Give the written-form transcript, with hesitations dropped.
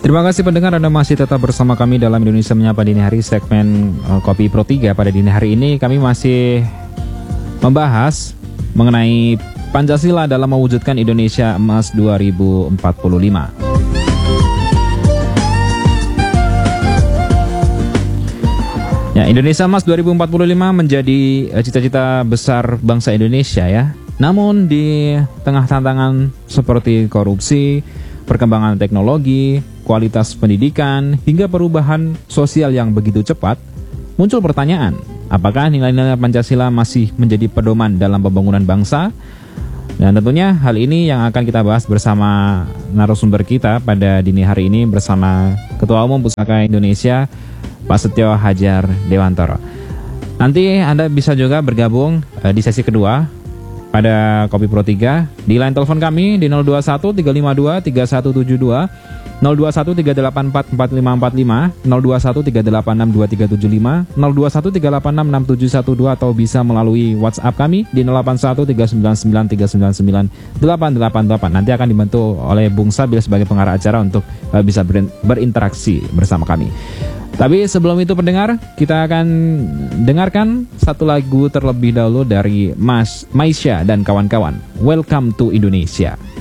Terima kasih pendengar, Anda masih tetap bersama kami dalam Indonesia Menyapa Dini Hari, segmen Kopi Pro 3. Pada dini hari ini kami masih membahas mengenai Pancasila dalam mewujudkan Indonesia Emas 2045. Ya, Indonesia Emas 2045 menjadi cita-cita besar bangsa Indonesia ya. Namun di tengah tantangan seperti korupsi, perkembangan teknologi, kualitas pendidikan, hingga perubahan sosial yang begitu cepat, muncul pertanyaan, apakah nilai-nilai Pancasila masih menjadi pedoman dalam pembangunan bangsa? Dan tentunya hal ini yang akan kita bahas bersama narasumber kita pada dini hari ini bersama Ketua Umum Pusaka Indonesia, Pak Setio Hadjar Dewantoro. Nanti Anda bisa juga bergabung di sesi kedua pada Kopi Pro 3 di line telepon kami di 021 352 3172, 021 384 4545, 021 386 2375, 021 386 6712, atau bisa melalui WhatsApp kami di 081 399 399 888. Nanti akan dibantu oleh Bung Sabil sebagai pengarah acara untuk bisa berinteraksi bersama kami. Tapi sebelum itu pendengar, kita akan dengarkan satu lagu terlebih dahulu dari Mas Maisha dan kawan-kawan. Welcome to Indonesia.